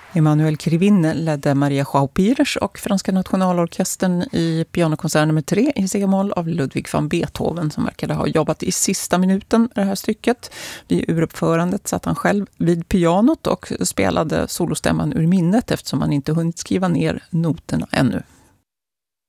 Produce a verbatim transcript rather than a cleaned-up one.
Emanuel Krivine ledde Maria Joao Pires och Franska nationalorkestern i pianokonsert nummer tre i C-moll av Ludwig van Beethoven, som verkade ha jobbat i sista minuten med det här stycket. Vid uruppförandet satt han själv vid pianot och spelade solostämman ur minnet eftersom han inte hunnit skriva ner noterna ännu.